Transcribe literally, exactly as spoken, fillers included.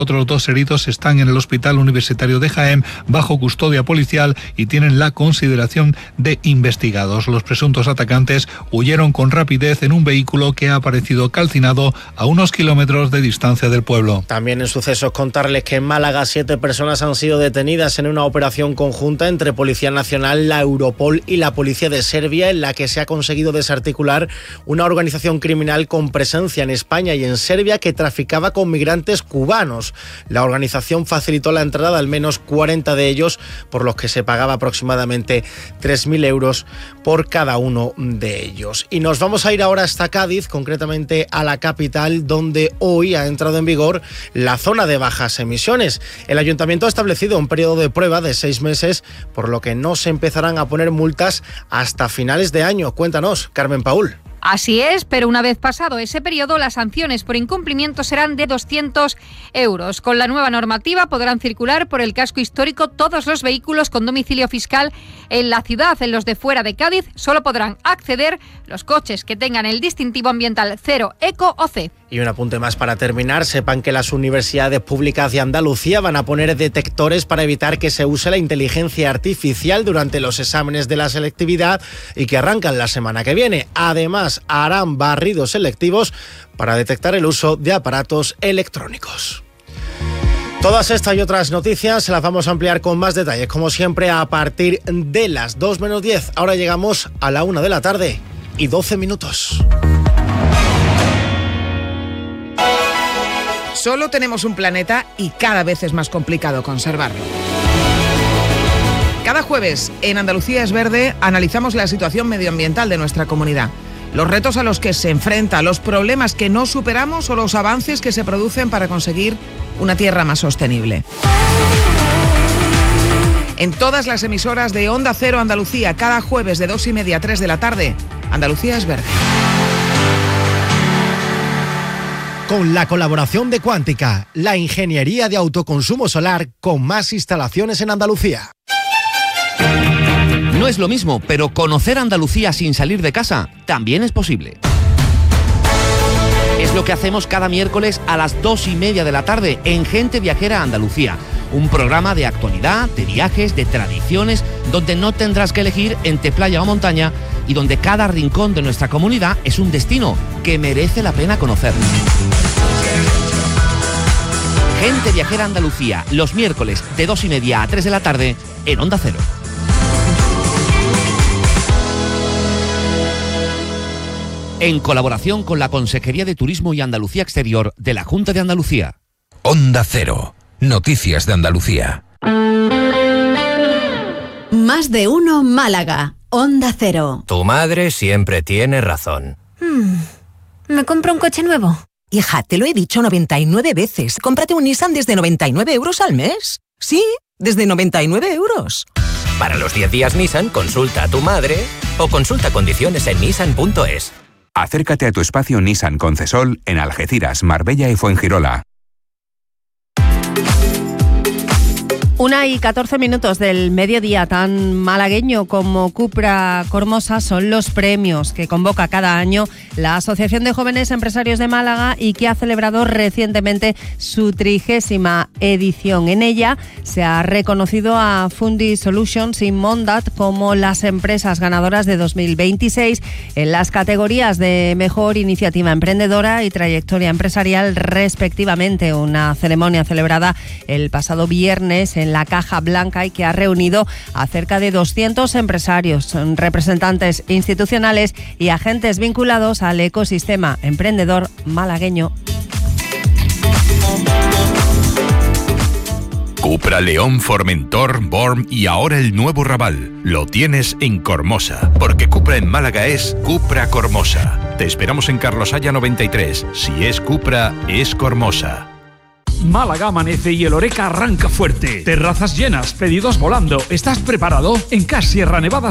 Otros dos heridos están en el Hospital Universitario de Jaén bajo custodia policial y tienen la consideración de investigados. Los presuntos atacantes huyeron con rapidez en un vehículo que ha aparecido calcinado a unos kilómetros de distancia del pueblo. También en sucesos contarles que en Málaga siete personas han sido detenidas en una operación conjunta entre Policía Nacional, la Europol y la Policía de Serbia, en la que se ha conseguido desarticular una organización criminal con presencia en España y en Serbia que traficaba con migrantes cubanos. La organización facilitó la entrada de al menos cuarenta de ellos, por los que se pagaba aproximadamente tres mil euros por cada uno de ellos. Y nos vamos a ir ahora hasta Cádiz, concretamente a la capital, donde hoy ha entrado en vigor la zona de bajas emisiones. El ayuntamiento ha establecido un periodo de prueba de seis meses, por lo que no se empezarán a poner multas hasta finales de año. Cuéntanos, Carmen Paúl. Así es, pero una vez pasado ese periodo, las sanciones por incumplimiento serán de doscientos euros. Con la nueva normativa podrán circular por el casco histórico todos los vehículos con domicilio fiscal en la ciudad. En los de fuera de Cádiz solo podrán acceder los coches que tengan el distintivo ambiental cero, eco o C. Y un apunte más para terminar. Sepan que las universidades públicas de Andalucía van a poner detectores para evitar que se use la inteligencia artificial durante los exámenes de la selectividad y que arrancan la semana que viene. Además, harán barridos selectivos para detectar el uso de aparatos electrónicos. Todas estas y otras noticias se las vamos a ampliar con más detalles, como siempre, a partir de las dos menos diez. Ahora llegamos a la una de la tarde y doce minutos. Solo tenemos un planeta y cada vez es más complicado conservarlo. Cada jueves en Andalucía es Verde analizamos la situación medioambiental de nuestra comunidad, los retos a los que se enfrenta, los problemas que no superamos o los avances que se producen para conseguir una tierra más sostenible. En todas las emisoras de Onda Cero Andalucía, cada jueves de dos y media a tres de la tarde, Andalucía es Verde. Con la colaboración de Cuántica, la ingeniería de autoconsumo solar con más instalaciones en Andalucía. No es lo mismo, pero conocer Andalucía sin salir de casa también es posible. Es lo que hacemos cada miércoles a las dos y media de la tarde en Gente Viajera Andalucía. Un programa de actualidad, de viajes, de tradiciones, donde no tendrás que elegir entre playa o montaña y donde cada rincón de nuestra comunidad es un destino que merece la pena conocer. Gente Viajera Andalucía, los miércoles de dos y media a tres de la tarde en Onda Cero. En colaboración con la Consejería de Turismo y Andalucía Exterior de la Junta de Andalucía. Onda Cero. Noticias de Andalucía. Más de uno Málaga. Onda Cero. Tu madre siempre tiene razón. Hmm. ¿Me compro un coche nuevo? Hija, te lo he dicho noventa y nueve veces. Cómprate un Nissan desde noventa y nueve euros al mes. Sí, desde noventa y nueve euros. Para los diez días Nissan, consulta a tu madre o consulta condiciones en nissan punto es. Acércate a tu espacio Nissan Concesol en Algeciras, Marbella y Fuengirola. Una y catorce minutos del mediodía, tan malagueño como Cupra Cormosa son los premios que convoca cada año la Asociación de Jóvenes Empresarios de Málaga y que ha celebrado recientemente su trigésima edición. En ella se ha reconocido a Fundi Solutions y Mondat como las empresas ganadoras de dos mil veintiséis en las categorías de Mejor Iniciativa Emprendedora y Trayectoria Empresarial respectivamente. Una ceremonia celebrada el pasado viernes en la Caja Blanca y que ha reunido a cerca de doscientos empresarios, representantes institucionales y agentes vinculados al ecosistema emprendedor malagueño. Cupra León, Formentor, Born y ahora el nuevo Raval. Lo tienes en Cormosa, porque Cupra en Málaga es Cupra Cormosa. Te esperamos en Carlos Haya noventa y tres. Si es Cupra, es Cormosa. Málaga amanece y el Oreca arranca fuerte. Terrazas llenas, pedidos volando. ¿Estás preparado? En Cas Sierra Nevada